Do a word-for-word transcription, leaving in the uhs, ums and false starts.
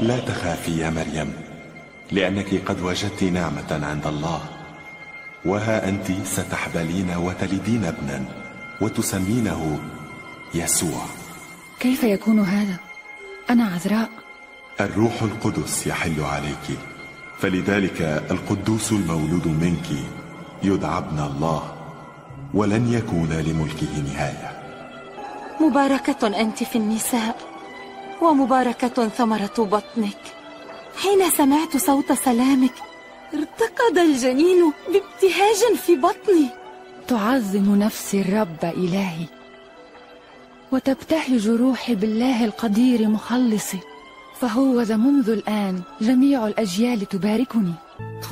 لا تخافي يا مريم، لأنك قد وجدت نعمة عند الله، وها أنت ستحبلين وتلدين ابنا وتسمينه يسوع. كيف يكون هذا؟ أنا عذراء. الروح القدس يحل عليك، فلذلك القدوس المولود منك يدعى ابن الله، ولن يكون لملكه نهاية. مباركة أنت في النساء، ومباركة ثمرة بطنك. حين سمعت صوت سلامك ارتقد الجنين بابتهاج في بطني. تعظم نفسي الرب إلهي، وتبتهج روحي بالله القدير مخلصي، فهو ذا منذ الآن جميع الأجيال تباركني.